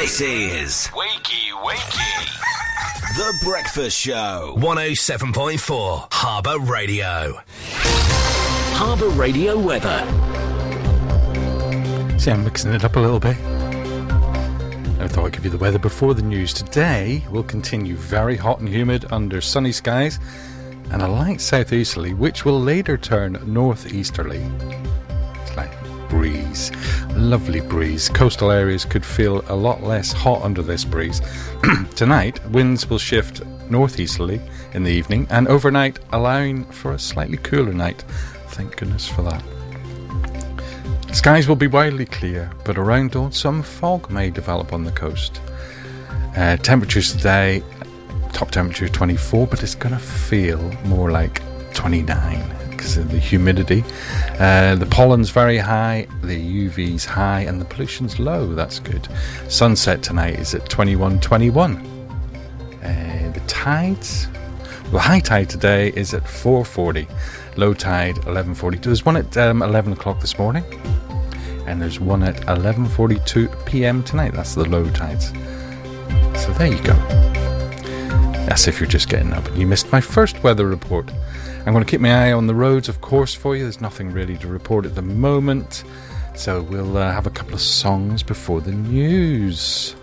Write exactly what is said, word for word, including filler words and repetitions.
This is Wakey Wakey. The Breakfast Show. one oh seven point four Harbour Radio. Harbour Radio weather. See, I'm mixing it up a little bit. I thought I'd give you the weather before the news. Today will continue very hot and humid under sunny skies and a light southeasterly, which will later turn northeasterly. It's like breeze, lovely breeze. Coastal areas could feel a lot less hot under this breeze. Tonight, winds will shift northeasterly in the evening and overnight, allowing for a slightly cooler night. Thank goodness for that. Skies will be widely clear, but around dawn some fog may develop on the coast. Uh, temperatures today, top temperature twenty-four, but it's going to feel more like twenty-nine because of the humidity. Uh, the pollen's very high, the U V's high, and the pollution's low. That's good. Sunset tonight is at twenty-one twenty-one. Uh, the tides, well, high tide today is at four forty. Low tide eleven forty-two. There's one at um, eleven o'clock this morning, and there's one at eleven forty-two p.m. tonight. That's the low tides. So there you go. That's if you're just getting up and you missed my first weather report. I'm going to keep my eye on the roads, of course, for you. There's nothing really to report at the moment, so we'll uh, have a couple of songs before the news.